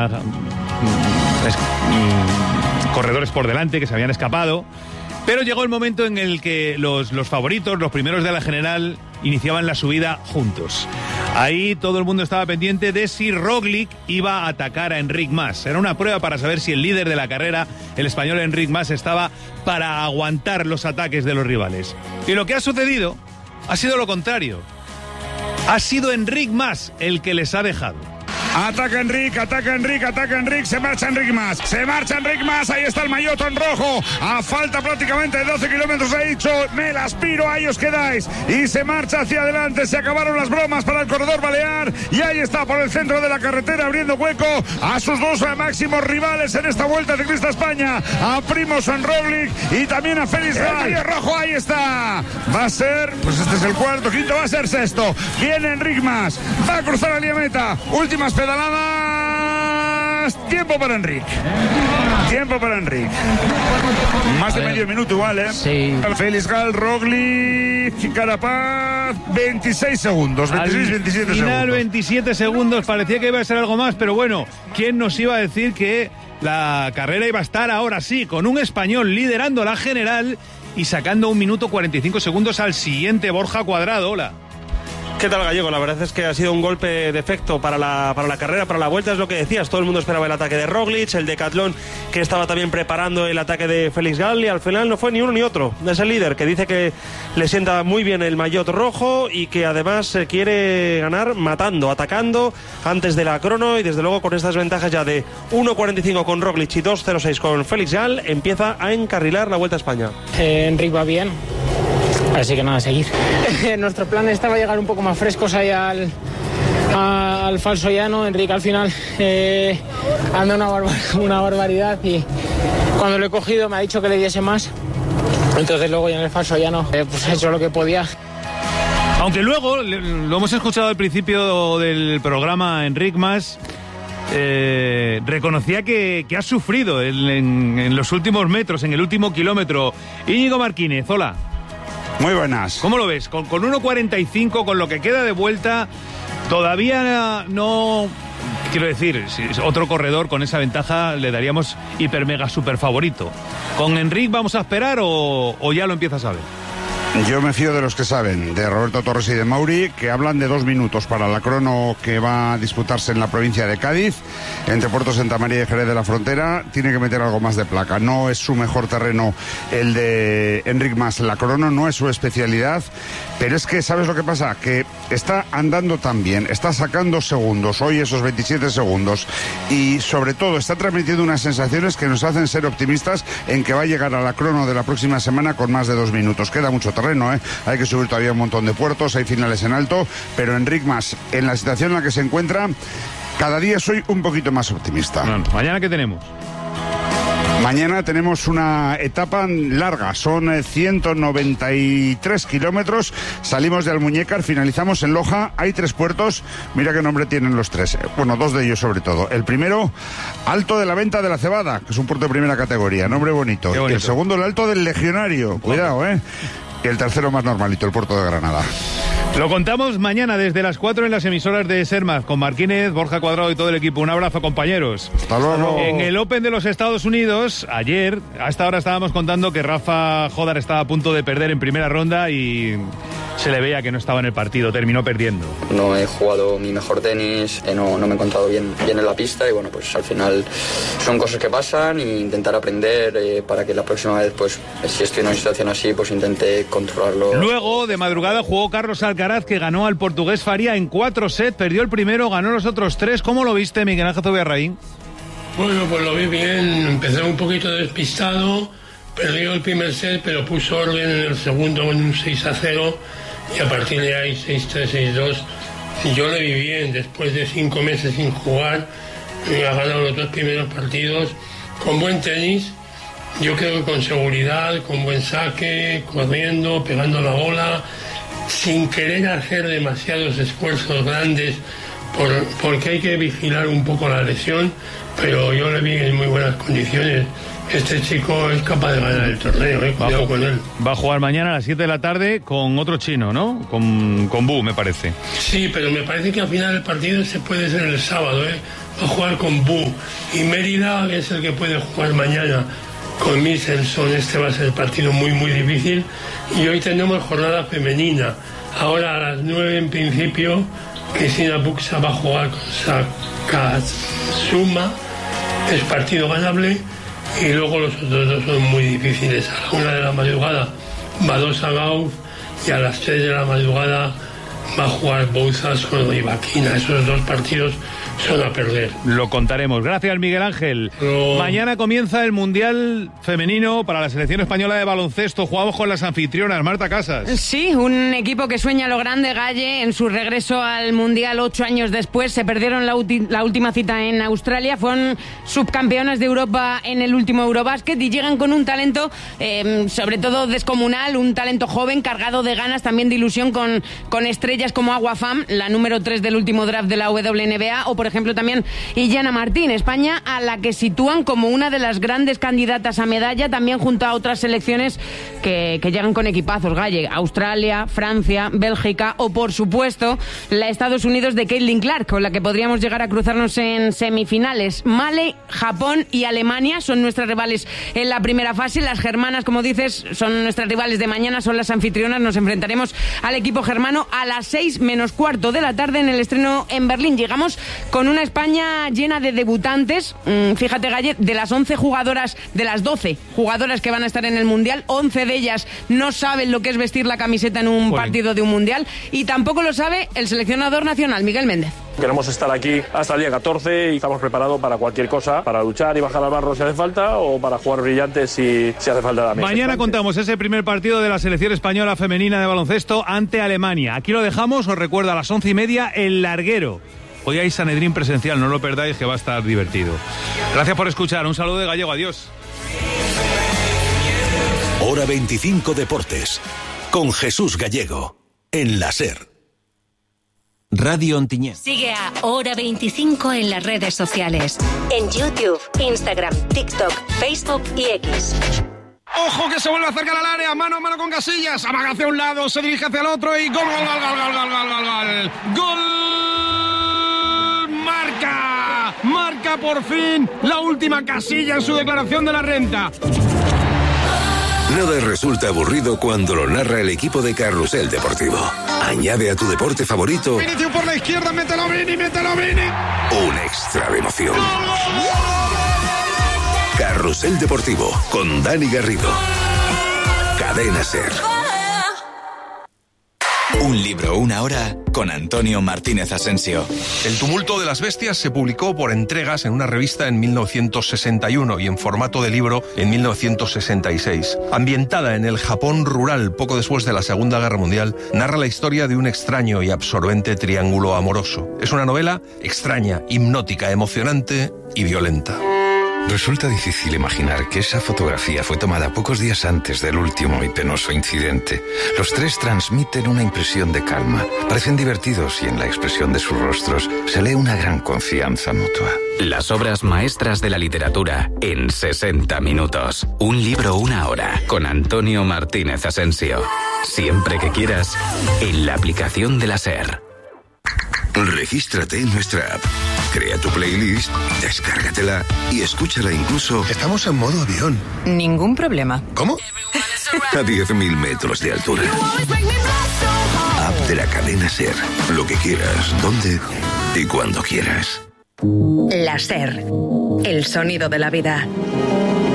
había corredores por delante que se habían escapado. Pero llegó el momento en el que los favoritos, los primeros de la general, iniciaban la subida juntos. Ahí todo el mundo estaba pendiente de si Roglic iba a atacar a Enric Mas. Era una prueba para saber si el líder de la carrera, el español Enric Mas, estaba para aguantar los ataques de los rivales. Y lo que ha sucedido ha sido lo contrario. Ha sido Enric Mas el que les ha dejado. Ataca Enric, se marcha Enric Mas, ahí está el maillot en rojo, a falta prácticamente de 12 kilómetros ha dicho, me las piro, ahí os quedáis, y se marcha hacia adelante, se acabaron las bromas para el corredor balear, y ahí está por el centro de la carretera abriendo hueco a sus dos máximos rivales en esta Vuelta Ciclista España, a Primož Roglic y también a Félix Gall, rojo, ahí está, va a ser, pues este es el cuarto, quinto, va a ser sexto, viene Enric Mas, va a cruzar la línea meta, últimas pedaladas, tiempo para Enric. Más de medio minuto igual, ¿eh? Sí. Félix Gall, Roglic, Carapaz, 26 segundos, 27 segundos. Final 27 segundos, parecía que iba a ser algo más, pero bueno, ¿quién nos iba a decir que la carrera iba a estar ahora sí, con un español liderando la general y sacando 1 minuto 45 segundos al siguiente, Borja Cuadrado? Hola. ¿Qué tal, Gallego? La verdad es que ha sido un golpe de efecto para la carrera, para la Vuelta, es lo que decías. Todo el mundo esperaba el ataque de Roglic, el Decathlon que estaba también preparando el ataque de Félix Gall, y al final no fue ni uno ni otro. Es el líder que dice que le sienta muy bien el maillot rojo y que además quiere ganar matando, atacando antes de la crono, y desde luego con estas ventajas ya de 1.45 con Roglic y 2.06 con Félix Gall, empieza a encarrilar la Vuelta a España. Enric va bien. Así que nada, seguir. Nuestro plan estaba llegar un poco más frescos ahí al falso llano. Enric al final anda una barbaridad, y cuando lo he cogido me ha dicho que le diese más. Entonces luego ya en el falso llano pues he hecho lo que podía. Aunque luego, lo hemos escuchado al principio del programa, Enric Mas reconocía que ha sufrido en los últimos metros, en el último kilómetro. Íñigo Martínez, hola. Muy buenas. ¿Cómo lo ves? Con 1.45, con lo que queda de vuelta, todavía no... Quiero decir, si es otro corredor con esa ventaja le daríamos hiper mega super favorito. ¿Con Enric vamos a esperar o ya lo empiezas a ver? Yo me fío de los que saben, de Roberto Torres y de Mauri, que hablan de 2 minutos para la crono que va a disputarse en la provincia de Cádiz, entre Puerto Santa María y Jerez de la Frontera. Tiene que meter algo más de placa. No es su mejor terreno el de Enric Mas. La crono no es su especialidad, pero es que, ¿sabes lo que pasa? Que está andando tan bien, está sacando segundos, hoy esos 27 segundos, y sobre todo está transmitiendo unas sensaciones que nos hacen ser optimistas en que va a llegar a la crono de la próxima semana con más de 2 minutos. Queda mucho terreno. Hay que subir todavía un montón de puertos, hay finales en alto, pero Enric Mas, en la situación en la que se encuentra, cada día soy un poquito más optimista. Bueno, ¿mañana qué tenemos? Mañana tenemos una etapa larga, son 193 kilómetros, salimos de Almuñécar, finalizamos en Loja, hay 3 puertos, mira qué nombre tienen los 3, bueno, 2 de ellos sobre todo. El primero, Alto de la Venta de la Cebada, que es un puerto de primera categoría, nombre bonito. Qué bonito. Y el segundo, el Alto del Legionario, cuidado, Y el tercero más normalito, el puerto de Granada. Lo contamos mañana desde las 4 en las emisoras de Sermaz, con Martínez, Borja Cuadrado y todo el equipo. Un abrazo, compañeros. Hasta luego. En el Open de los Estados Unidos, ayer, a esta hora estábamos contando que Rafa Jodar estaba a punto de perder en primera ronda y se le veía que no estaba en el partido, terminó perdiendo. No he jugado mi mejor tenis, no me he encontrado bien en la pista, y bueno, pues al final son cosas que pasan, e intentar aprender para que la próxima vez, pues si estoy en una situación así, pues intente controlarlo. Luego, de madrugada, jugó Carlos Alcaraz, que ganó al portugués Faria en 4 sets, perdió el primero, ganó los otros 3. ¿Cómo lo viste, Miguel Ángel Zubiarraín? Bueno, pues lo vi bien, empecé un poquito despistado, perdió el primer set, pero puso orden en el segundo en un 6-0, y a partir de ahí 6-3, 6-2. Yo le vi bien, después de 5 meses sin jugar, ha ganado los 2 primeros partidos con buen tenis, yo creo que con seguridad, con buen saque, corriendo, pegando la bola, sin querer hacer demasiados esfuerzos grandes porque hay que vigilar un poco la lesión, pero yo le vi en muy buenas condiciones. Este chico es capaz de ganar el torneo, cuidado con él. Va a jugar mañana a las 7 de la tarde con otro chino, ¿no? Con Bu, me parece. Sí, pero me parece que al final del partido se puede ser el sábado, Va a jugar con Bu. Y Mérida es el que puede jugar mañana con Michelson. Este va a ser el partido muy, muy difícil. Y hoy tenemos jornada femenina. Ahora a las 9 en principio, Cristina Buxa va a jugar con Sakazuma. Es partido ganable. Y luego los otros dos son muy difíciles. A la 1 de la madrugada Badosa Gauf y a las 3 de la madrugada va a jugar Bouzas con Ibaquina. Esos dos partidos son a perder. Lo contaremos. Gracias, Miguel Ángel. Mañana comienza el Mundial Femenino para la selección española de baloncesto. Jugamos con las anfitrionas. Marta Casas. Sí, un equipo que sueña lo grande, Galle. En su regreso al Mundial 8 años después, se perdieron la última cita en Australia. Fueron subcampeonas de Europa en el último Eurobásquet y llegan con un talento, sobre todo descomunal, un talento joven, cargado de ganas, también de ilusión, con estrellas como Agua Pham, la número 3 del último draft de la WNBA, o por ejemplo también Illana Martín. España, a la que sitúan como una de las grandes candidatas a medalla, también junto a otras selecciones que llegan con equipazos, Galle: Australia, Francia, Bélgica o por supuesto la Estados Unidos de Caitlin Clark, con la que podríamos llegar a cruzarnos en semifinales. Mali, Japón y Alemania son nuestras rivales en la primera fase. Las germanas, como dices, son nuestras rivales de mañana, son las anfitrionas. Nos enfrentaremos al equipo germano a las 6 menos cuarto de la tarde en el estreno en Berlín. Llegamos con una España llena de debutantes. Fíjate, Galle, de las 11 jugadoras, de las 12 jugadoras que van a estar en el Mundial, 11 de ellas no saben lo que es vestir la camiseta en un partido de un Mundial, y tampoco lo sabe el seleccionador nacional, Miguel Méndez. Queremos estar aquí hasta el día 14 y estamos preparados para cualquier cosa, para luchar y bajar al barro si hace falta, o para jugar brillantes si hace falta también. Mañana contamos ese primer partido de la selección española femenina de baloncesto ante Alemania. Aquí lo dejamos, os recuerdo, a las 11:30 el Larguero. Hoy hay Sanedrín presencial, no lo perdáis, que va a estar divertido. Gracias por escuchar, un saludo de Gallego, adiós. Hora 25 Deportes, con Jesús Gallego, en la SER. Radio Ontinyent. Sigue a Hora 25 en las redes sociales. En YouTube, Instagram, TikTok, Facebook y X. ¡Ojo que se vuelve a acercar al área! Mano a mano con Casillas. Amaga hacia un lado, se dirige hacia el otro y gol, gol, gol, gol, gol, gol, gol, gol. ¡Gol! ¡Marca! Marca por fin la última Casilla en su declaración de la renta. Nada resulta aburrido cuando lo narra el equipo de Carrusel Deportivo. Añade a tu deporte favorito Vinicius por la izquierda, mételo Vini, mételo Vini. un extra de emoción. Carrusel Deportivo con Dani Garrido. Cadena SER. Un libro, una hora, con Antonio Martínez Asensio. El tumulto de las bestias se publicó por entregas en una revista en 1961 y en formato de libro en 1966. Ambientada en el Japón rural poco después de la Segunda Guerra Mundial, narra la historia de un extraño y absorbente triángulo amoroso. Es una novela extraña, hipnótica, emocionante y violenta. Resulta difícil imaginar que esa fotografía fue tomada pocos días antes del último y penoso incidente. Los tres transmiten una impresión de calma, parecen divertidos y en la expresión de sus rostros se lee una gran confianza mutua. Las obras maestras de la literatura en 60 minutos. Un libro, una hora, con Antonio Martínez Asensio. Siempre que quieras, en la aplicación de la SER. Regístrate en nuestra app. Crea tu playlist, descárgatela y escúchala incluso... Estamos en modo avión. Ningún problema. ¿Cómo? A 10.000 metros de altura. App de la cadena SER. Lo que quieras, donde y cuando quieras. La SER. El sonido de la vida.